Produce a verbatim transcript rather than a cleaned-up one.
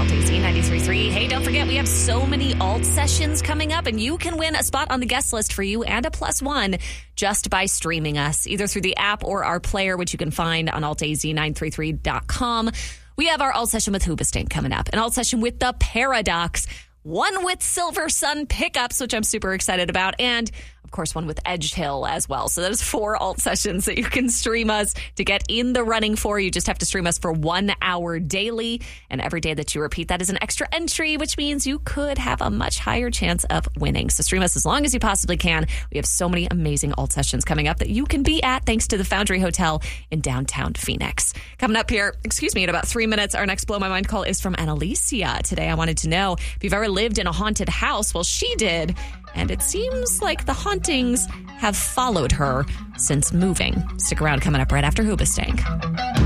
Alt A Z ninety-three point three. Hey, don't forget, we have so many alt sessions coming up, and you can win a spot on the guest list for you and a plus one just by streaming us, either through the app or our player, which you can find on alt a z nine three three dot com. We have our alt session with Hoobastank coming up, an alt session with The Paradox, one with Silver Sun Pickups, which I'm super excited about, and of course, one with Edge Hill as well. So those four alt sessions that you can stream us to get in the running for. You just have to stream us for one hour daily. And every day that you repeat, that is an extra entry, which means you could have a much higher chance of winning. So stream us as long as you possibly can. We have so many amazing alt sessions coming up that you can be at thanks to the Foundry Hotel in downtown Phoenix. Coming up here, excuse me, in about three minutes, our next Blow My Mind call is from Annalicia. Today, I wanted to know if you've ever lived in a haunted house. Well, she did. And it seems like the hauntings have followed her since moving. Stick around, coming up right after Hoobastank.